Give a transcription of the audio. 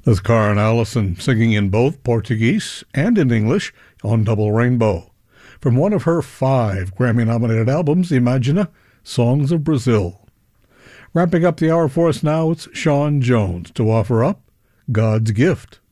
That's Karen Allison singing in both Portuguese and in English on Double Rainbow, from one of her 5 Grammy-nominated albums, Imagina, Songs of Brazil. Wrapping up the hour for us now, it's Sean Jones to offer up God's Gift.